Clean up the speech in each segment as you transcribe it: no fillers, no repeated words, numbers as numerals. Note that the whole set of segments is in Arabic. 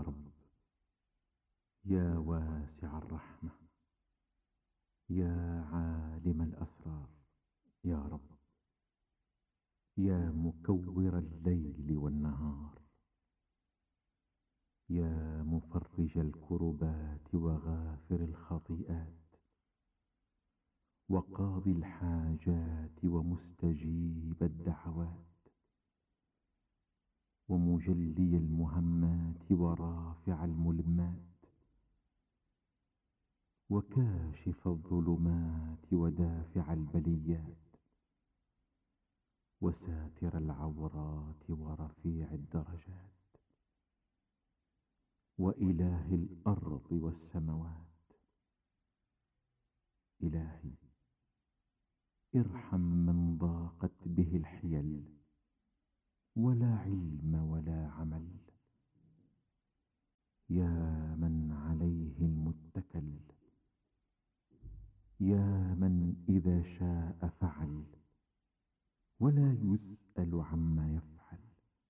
رب، يا واسع الرحمة، يا عالم الأسرار، يا رب، يا مكور الليل والنهار، يا مفرج الكربات وغافر الخطيئات، وقاضي الحاجات ومستجيب الدعوات، ومجلي المهمات ورافع الملمات، وكاشف الظلمات ودافع البليات، وساتر العورات ورفيع الدرجات، وإله الأرض والسموات. إلهي، ارحم من ضاقت به الحيل، ولا علم ولا عمل، يا من عليه المتكل، يا من إذا شاء فعل، ولا يسأل عما يفعل.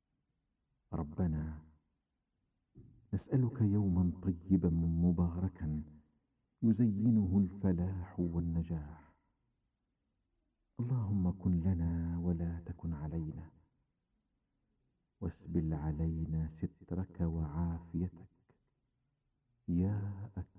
ربنا، نسألك يوما طيبا مباركا يزينه الفلاح والنجاح. اللهم كن لنا ولا تكن علينا، واسبل علينا سترك وعافيتك، يا أكرم